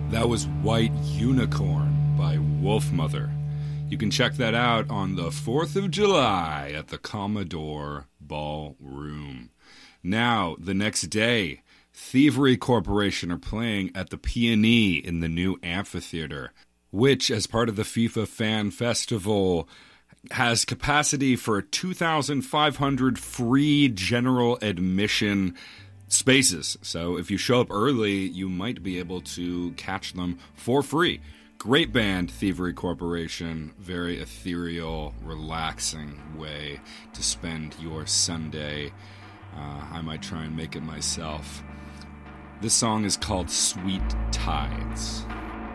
That was White Unicorn by Wolfmother. You can check that out on the 4th of July at the Commodore Ballroom. Now, the next day, Thievery Corporation are playing at the Peony in the new amphitheater, which, as part of the FIFA Fan Festival, has capacity for 2,500 free general admission spaces. So if you show up early, you might be able to catch them for free. Great band, Thievery Corporation. Very ethereal, relaxing way to spend your Sunday. I might try and make it myself. This song is called Sweet Tides.